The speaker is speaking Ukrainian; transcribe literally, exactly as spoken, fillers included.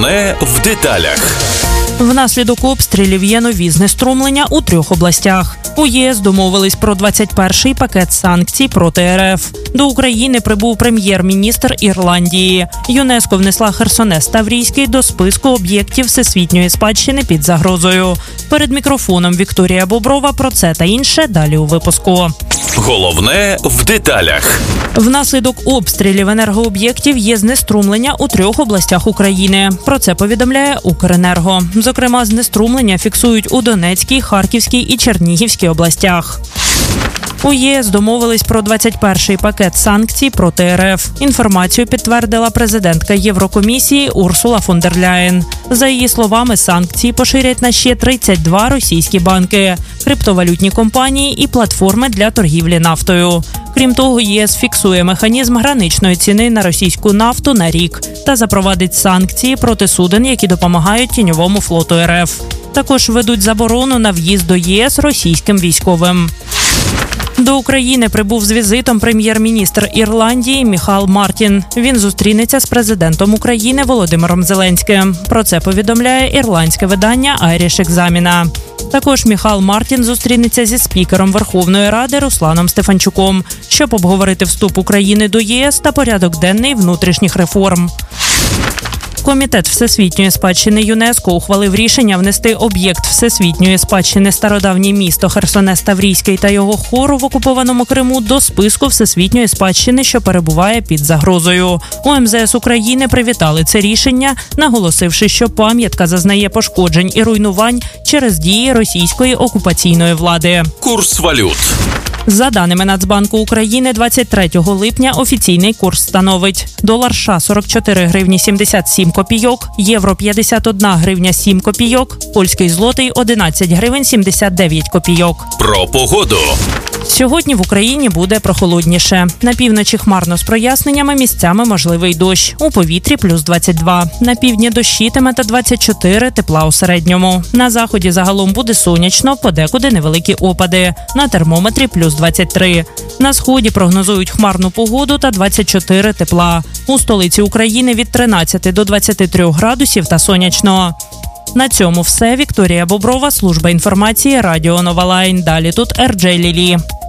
Головне в деталях. Внаслідок обстрілів є нові знеструмлення у трьох областях. У ЄС домовились про двадцять перший пакет санкцій проти РФ. До України прибув прем'єр-міністр Ірландії. ЮНЕСКО внесла Херсонес Таврійський до списку об'єктів всесвітньої спадщини під загрозою. Перед мікрофоном Вікторія Боброва про це та інше далі у випуску. Головне в деталях. Внаслідок обстрілів енергооб'єктів є знеструмлення у трьох областях України. Про це повідомляє Укренерго. Зокрема, знеструмлення фіксують у Донецькій, Харківській і Чернігівській областях. У ЄС домовились про двадцять перший пакет санкцій проти РФ. Інформацію підтвердила президентка Єврокомісії Урсула фон дер Ляєн. За її словами, санкції поширять на ще тридцять два російські банки, криптовалютні компанії і платформи для торгівлі нафтою. Крім того, ЄС фіксує механізм граничної ціни на російську нафту на рік та запровадить санкції проти суден, які допомагають тіньовому флоту РФ. Також введуть заборону на в'їзд до ЄС російським військовим. До України прибув з візитом прем'єр-міністр Ірландії Міхал Мартін. Він зустрінеться з президентом України Володимиром Зеленським. Про це повідомляє ірландське видання Irish Examiner. Також Міхал Мартін зустрінеться зі спікером Верховної Ради Русланом Стефанчуком, щоб обговорити вступ України до ЄС та порядок денний внутрішніх реформ. Комітет Всесвітньої спадщини ЮНЕСКО ухвалив рішення внести об'єкт Всесвітньої спадщини стародавнє місто Херсонес Таврійський та його хору в окупованому Криму до списку Всесвітньої спадщини, що перебуває під загрозою. У ем зе ес України привітали це рішення, наголосивши, що пам'ятка зазнає пошкоджень і руйнувань через дії російської окупаційної влади. Курс валют. За даними Нацбанку України, двадцять третього липня офіційний курс становить: долар США – сорок чотири гривні сімдесят сім копійок, євро – п'ятдесят одна гривня сім копійок, польський злотий – одинадцять гривень сімдесят дев'ять копійок. Про погоду. Сьогодні в Україні буде прохолодніше. На півночі хмарно з проясненнями, місцями можливий дощ. У повітрі плюс двадцять два. На півдні дощитиме та двадцять чотири, тепла у середньому. На заході загалом буде сонячно, подекуди невеликі опади. На термометрі плюс двадцять три. На сході прогнозують хмарну погоду та двадцять чотири тепла. У столиці України від тринадцяти до двадцяти трьох градусів та сонячно. На цьому все. Вікторія Боброва, служба інформації, Радіо Нова Лайн. Далі тут Ер Джей Лілі.